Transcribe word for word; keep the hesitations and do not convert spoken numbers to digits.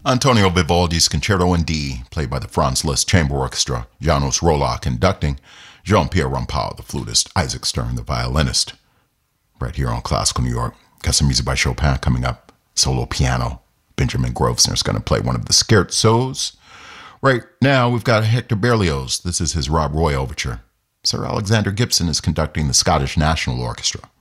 Antonio Vivaldi's Concerto in D, played by the Franz Liszt Chamber Orchestra, Janos Rolla conducting, Jean-Pierre Rampal, the flutist, Isaac Stern, the violinist. Right here on Classical New York. Got some music by Chopin coming up. Solo piano. Benjamin Grosvenor's going to play one of the scherzos. Right now, we've got Hector Berlioz. This is his Rob Roy Overture. Sir Alexander Gibson is conducting the Scottish National Orchestra.